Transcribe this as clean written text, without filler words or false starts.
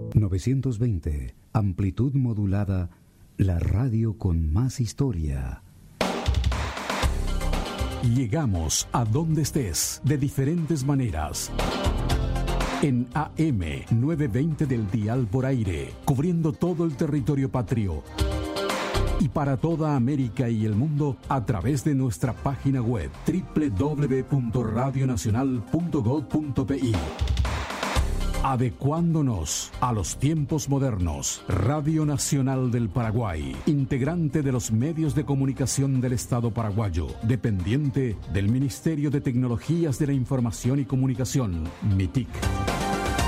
920, amplitud modulada, la radio con más historia. Llegamos a donde estés de diferentes maneras. En AM 920 del dial por aire, cubriendo todo el territorio patrio. Y para toda América y el mundo a través de nuestra página web www.radionacional.gov.pi. Adecuándonos a los tiempos modernos, Radio Nacional del Paraguay, integrante de los medios de comunicación del Estado paraguayo, dependiente del Ministerio de Tecnologías de la Información y Comunicación, MITIC.